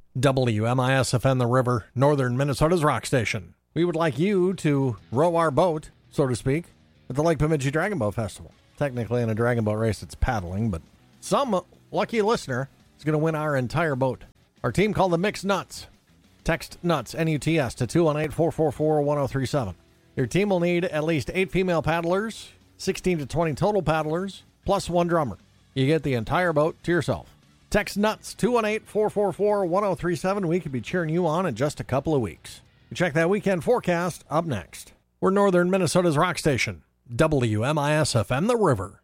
WMIS-FM The River, northern Minnesota's rock station. We would like you to row our boat, so to speak, at the Lake Bemidji Dragon Boat Festival. Technically, in a dragon boat race, it's paddling, but some lucky listener is going to win our entire boat. Our team called the Mixed Nuts. Text NUTS, N-U-T-S, to 218-444-1037. Your team will need at least 8 female paddlers, 16 to 20 total paddlers, plus 1 drummer. You get the entire boat to yourself. Text NUTS, 218-444-1037. We could be cheering you on in just a couple of weeks. Check that weekend forecast up next. We're northern Minnesota's rock station, WMIS-FM The River.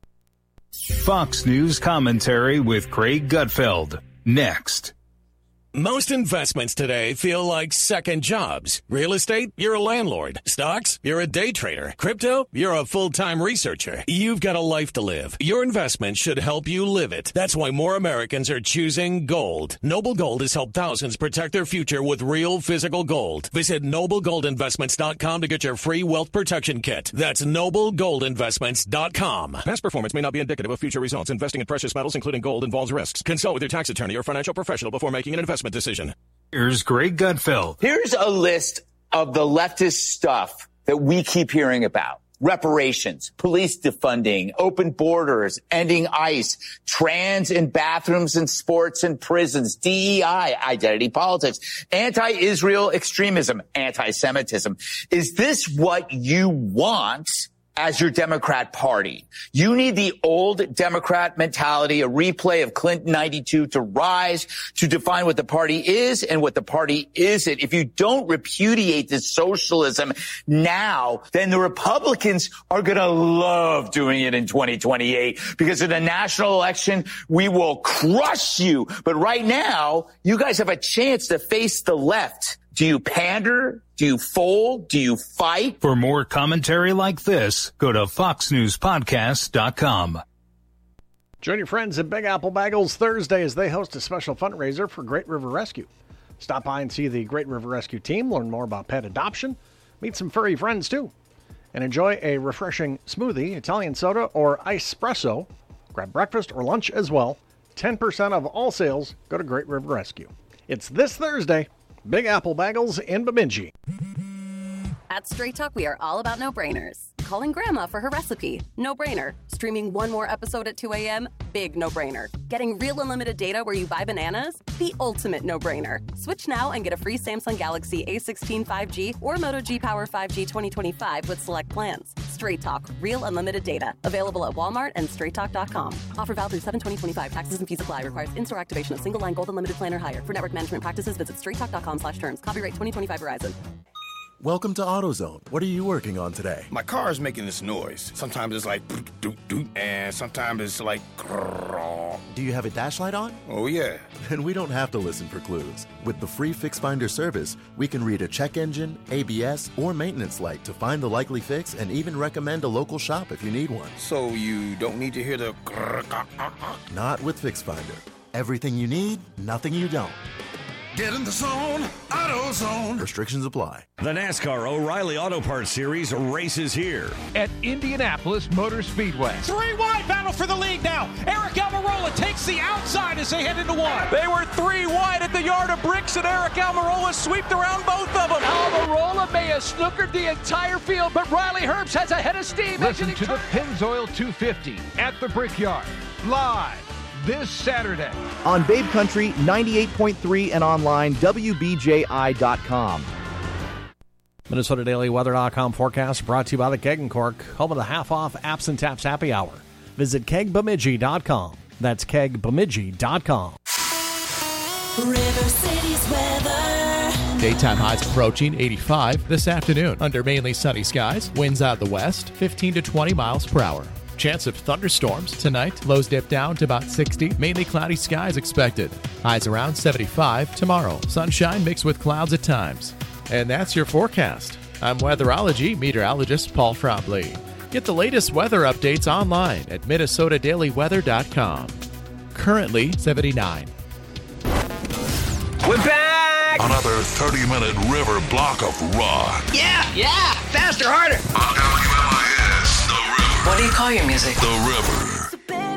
Fox News commentary with Craig Gutfeld. Next. Most investments today feel like second jobs. Real estate, you're a landlord. Stocks, you're a day trader. Crypto, you're a full-time researcher. You've got a life to live. Your investment should help you live it. That's why more Americans are choosing gold. Noble Gold has helped thousands protect their future with real physical gold. Visit NobleGoldInvestments.com to get your free wealth protection kit. That's NobleGoldInvestments.com. Past performance may not be indicative of future results. Investing in precious metals, including gold, involves risks. Consult with your tax attorney or financial professional before making an investment decision. Here's Greg Gutfeld. Here's a list of the leftist stuff that we keep hearing about. Reparations, police defunding, open borders, ending ICE, trans in bathrooms and sports and prisons, DEI, identity politics, anti-Israel extremism, anti-Semitism. Is this what you want as your Democrat Party? You need the old Democrat mentality, a replay of Clinton 92 to rise, to define what the party is and what the party isn't. If you don't repudiate this socialism now, then the Republicans are going to love doing it in 2028, because in the national election, we will crush you. But right now, you guys have a chance to face the left. Do you pander? Do you fold? Do you fight? For more commentary like this, go to foxnewspodcast.com. Join your friends at Big Apple Bagels Thursday as they host a special fundraiser for Great River Rescue. Stop by and see the Great River Rescue team, learn more about pet adoption, meet some furry friends too, and enjoy a refreshing smoothie, Italian soda, or espresso. Grab breakfast or lunch as well. 10% of all sales go to Great River Rescue. It's this Thursday. Big Apple Bagels in Bemidji. At Straight Talk, we are all about no-brainers. Calling Grandma for her recipe, no-brainer. Streaming one more episode at 2 a.m., big no-brainer. Getting real unlimited data where you buy bananas, the ultimate no-brainer. Switch now and get a free Samsung Galaxy A16 5G or Moto G Power 5G 2025 with select plans. Straight Talk, real unlimited data. Available at Walmart and straighttalk.com. Offer valid through 7/2025. Taxes and fees apply. Requires in-store activation of single line gold unlimited plan or higher. For network management practices, visit straighttalk.com/terms. Copyright 2025 Verizon. Welcome to AutoZone. What are you working on today? My car is making this noise. Sometimes it's like doot doot, and sometimes it's like grrr. Do you have a dash light on? Oh yeah. Then we don't have to listen for clues. With the free Fix Finder service, we can read a check engine, ABS, or maintenance light to find the likely fix and even recommend a local shop if you need one. So you don't need to hear the grrr. Not with Fix Finder. Everything you need, nothing you don't. Get in the zone, AutoZone. Restrictions apply. The NASCAR O'Reilly Auto Parts Series races here at Indianapolis Motor Speedway. 3 wide battle for the lead now. Eric Almirola takes the outside as they head into one. They were 3 wide at the yard of bricks, and Eric Almirola swept around both of them. Almirola may have snookered the entire field, but Riley Herbst has a head of steam. Listen to the Pennzoil 250 at the Brickyard, live this Saturday on Babe Country 98.3 and online WBJI.com. MinnesotaDailyWeather.com forecast brought to you by the Keg and Cork, home of the half-off Apps and Taps Happy Hour. Visit KegBemidji.com. That's KegBemidji.com. River City's weather. Daytime highs approaching 85 this afternoon under mainly sunny skies. Winds out of the west, 15 to 20 miles per hour. Chance of thunderstorms tonight. Lows dip down to about 60. Mainly cloudy skies expected. Highs around 75 tomorrow. Sunshine mixed with clouds at times. And that's your forecast. I'm weatherology meteorologist Paul Frobley. Get the latest weather updates online at MinnesotaDailyWeather.com. Currently 79. We're back! Another 30-minute river block of rock. Yeah! Faster, harder! On WMIS, The River. What do you call your music? The River.